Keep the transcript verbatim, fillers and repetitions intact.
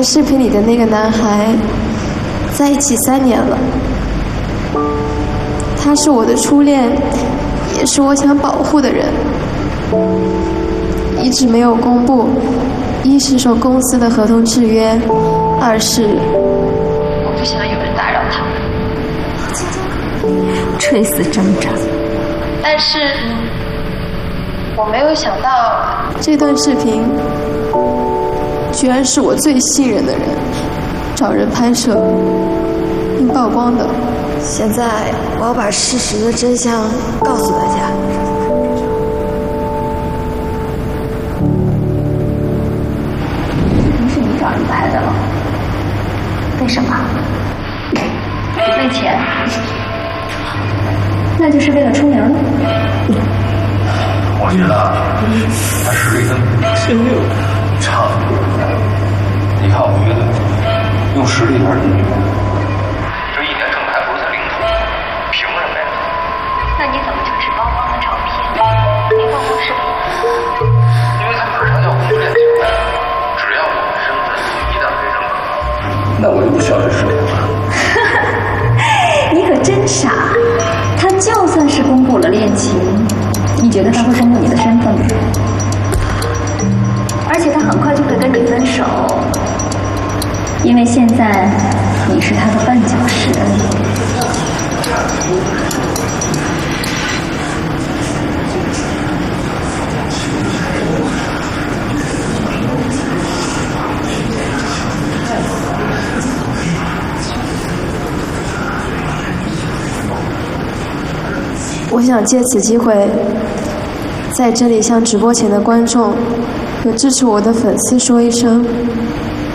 和视频里的那个男孩在一起三年了，他是我的初恋，也是我想保护的人，一直没有公布，一是受公司的合同制约，二是我不想有人打扰他。 垂死挣扎。 但是我没有想到，这段视频居然是我最信任的人找人拍摄并曝光的。 现在我要把事实的真相告诉大家。 视频是你找人拍的了？为什么？为钱？那就是为了出名了。 我觉得他实力跟真六差不多。你看我们乐队用实力还是用女人？这一年挣的还不如在零头，凭什么呀？ 那你怎么就只曝光了照片，没曝光视频？ 因为他本上要我们练球，只要我们身份一旦被认可，那我就不需要这视频了。 你可真傻！他就算是公布了恋情，你觉得他会公布你的身份吗？而且他很快就会跟你分手，因为现在你是他的绊脚石。 我想借此机会，在这里向直播前的观众和支持我的粉丝说一声